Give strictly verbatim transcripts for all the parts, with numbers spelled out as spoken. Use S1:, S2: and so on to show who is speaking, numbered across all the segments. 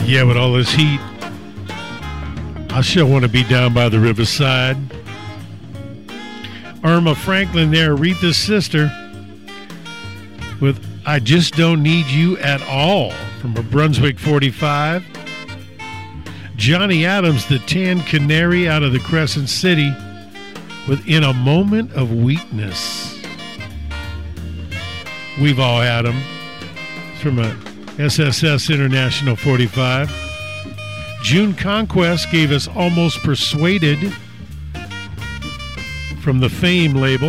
S1: Yeah, with all this heat, I sure want to be down by the riverside. Irma Franklin there, Aretha's sister, with I Just Don't Need You at All from a Brunswick forty-five. Johnny Adams, the Tan Canary out of the Crescent City, with In a Moment of Weakness. We've all had them. It's from a S S S International forty-five. June Conquest gave us Almost Persuaded from the Fame label.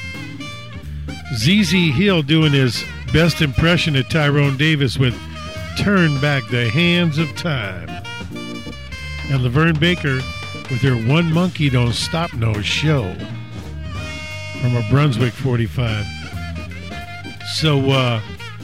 S1: Z Z Hill doing his best impression of Tyrone Davis with Turn Back the Hands of Time. And Laverne Baker with her One Monkey Don't Stop No Show from a Brunswick forty-five. So, uh,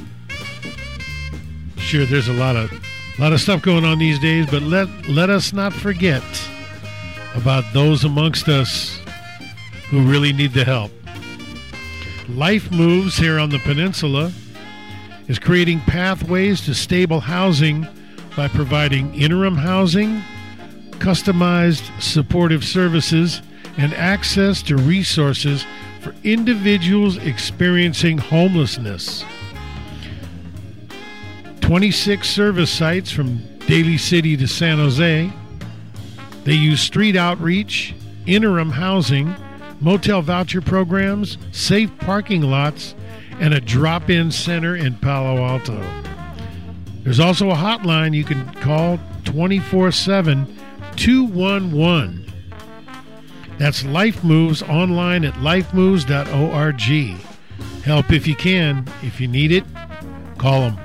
S1: sure, there's a lot of a lot of stuff going on these days, but let let us not forget about those amongst us who really need the help. Life Moves here on the peninsula is creating pathways to stable housing by providing interim housing, customized supportive services, and access to resources for individuals experiencing homelessness. twenty-six service sites from Daly City to San Jose. They use street outreach, interim housing, motel voucher programs, safe parking lots, and a drop-in center in Palo Alto. There's also a hotline you can call twenty-four seven, two one one. That's Life Moves online at life moves dot org. Help if you can. If you need it, call them.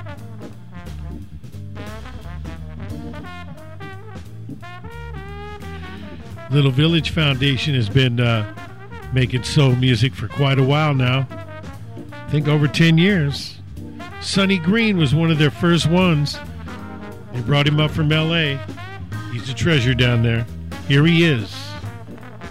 S1: Little Village Foundation has been uh, making soul music for quite a while now. I think over ten years. Sonny Green was one of their first ones. They brought him up from L A. He's a treasure down there. Here he is.